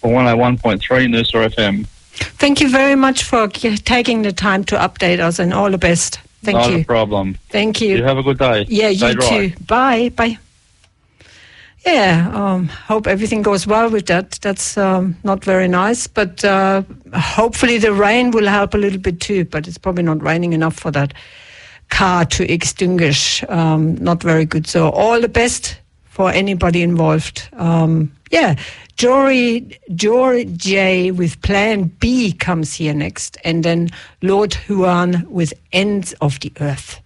for 101.3 Noosa FM. Thank you very much for taking the time to update us, and all the best. Thank you. Not a problem. Thank you. You have a good day. Yeah, Stay you dry. too. Bye. Bye. Yeah, hope everything goes well with that. That's not very nice, but hopefully the rain will help a little bit too, but it's probably not raining enough for that car to extinguish. Not very good. So all the best for anybody involved. Jory J with Plan B comes here next, and then Lord Huan with Ends of the Earth.